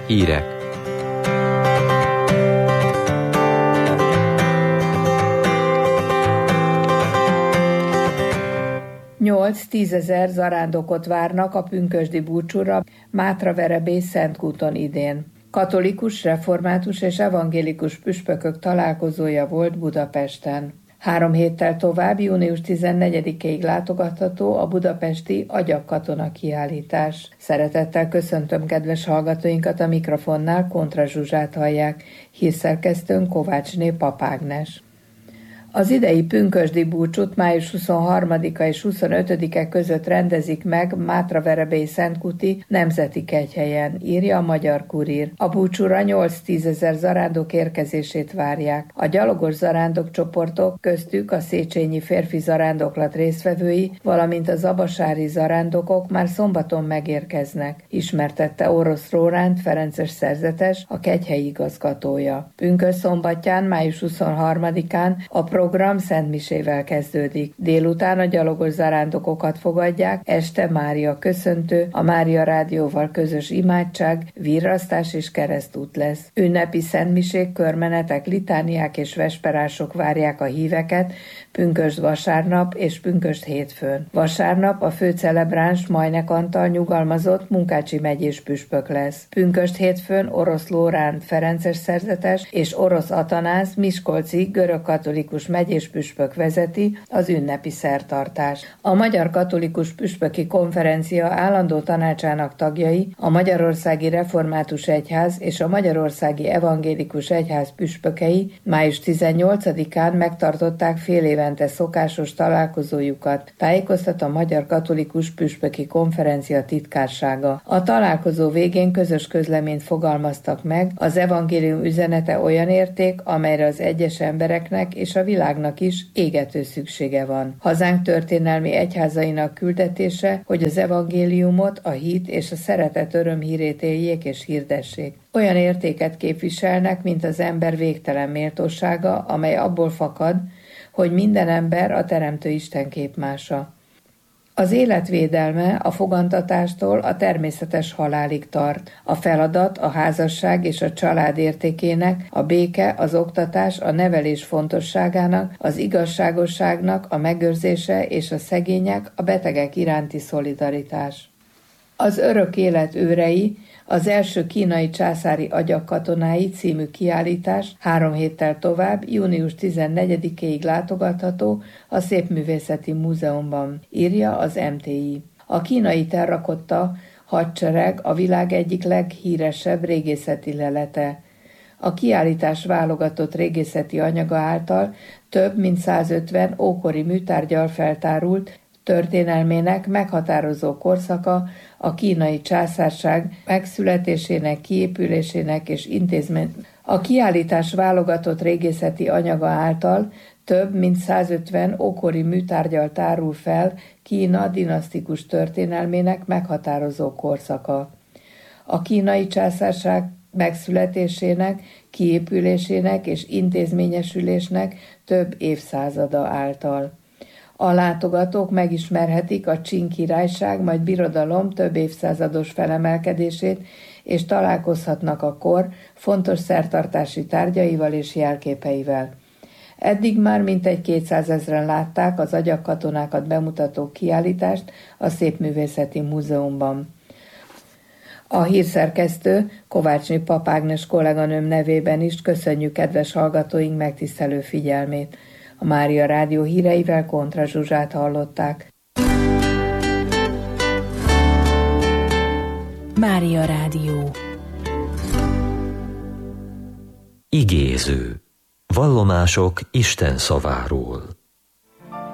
Hírek. Nyolc-10 zarándokot várnak a pünkösdi búcsúra Mátraverebély Szentkúton idén. Katolikus, református és evangélikus püspökök találkozója volt Budapesten. 3 héttel tovább, június 14-ig látogatható a budapesti Agyakkatona kiállítás. Szeretettel köszöntöm kedves hallgatóinkat, a mikrofonnál Kontra Zsuzsát hallják, hírszerkesztőn Kovácsné Pap Ágnes. Az idei pünkösdi búcsút május 23-a és 25-e között rendezik meg Mátraverebély Szentkúti Nemzeti Kegyhelyen, írja a Magyar Kurír. A búcsúra 8-10 zarándok érkezését várják. A gyalogos zarándok csoportok, köztük a széchenyi férfi zarándoklat résztvevői, valamint az abasári zarándokok már szombaton megérkeznek, ismertette Orosz Róránt ferences szerzetes, a kegyhelyi igazgatója. Pünkösd szombatján, május 23-án a program szentmisével kezdődik. Délután a gyalogos zarándokokat fogadják, este Mária köszöntő, a Mária Rádióval közös imádság, virrasztás és keresztút lesz. Ünnepi szentmisék, körmenetek, litániák és vesperások várják a híveket pünkösd vasárnap és pünkösd hétfőn. Vasárnap a főcelebráns Majnek Antal nyugalmazott Munkácsi megyés püspök lesz. Pünkösd hétfőn Orosz Lóránt ferences szerzetes és Orosz Atanász miskolci görögkatolikus megyés püspök vezeti az ünnepi szertartást. A Magyar Katolikus Püspöki Konferencia állandó tanácsának tagjai, a Magyarországi Református Egyház és a Magyarországi Evangélikus Egyház püspökei május 18-án megtartották félévente szokásos találkozójukat, tájékoztat a Magyar Katolikus Püspöki Konferencia titkársága. A találkozó végén közös közleményt fogalmaztak meg, az evangélium üzenete olyan érték, amelyre az egyes embereknek és a világnak is égető szüksége van. Hazánk történelmi egyházainak küldetése, hogy az evangéliumot, a hit és a szeretet örömhírét éljék és hirdessék. Olyan értéket képviselnek, mint az ember végtelen méltósága, amely abból fakad, hogy minden ember a teremtő Isten képmása. Az életvédelme a fogantatástól a természetes halálig tart. A feladat a házasság és a család értékének, a béke, az oktatás, a nevelés fontosságának, az igazságosságnak a megőrzése és a szegények, a betegek iránti szolidaritás. Az örök élet őrei, az első kínai császári agyakkatonái című kiállítás 3 héttel tovább, június 14-ig látogatható a Szépművészeti Múzeumban, írja az MTI. A kínai terrakotta hadsereg a világ egyik leghíresebb régészeti lelete. A kiállítás válogatott régészeti anyaga által több mint 150 ókori műtárggyal feltárult történelmének meghatározó korszaka a kínai császárság megszületésének, kiépülésének és A kiállítás válogatott régészeti anyaga által több mint 150 ókori műtárggyal tárul fel Kína dinasztikus történelmének meghatározó korszaka. A kínai császárság megszületésének, kiépülésének és intézményesülésnek több évszázada által. A látogatók megismerhetik a Csing királyság, majd birodalom több évszázados felemelkedését, és találkozhatnak a kor fontos szertartási tárgyaival és jelképeivel. Eddig már mintegy 200 000-en látták az agyakkatonákat bemutató kiállítást a Szépművészeti Múzeumban. A hírszerkesztő Kovácsné Pap Ágnes kolléganőm nevében is köszönjük kedves hallgatóink megtisztelő figyelmét. A Mária Rádió híreivel Kontra Zsuzsát hallották. Mária Rádió. Igéző. Vallomások Isten szaváról.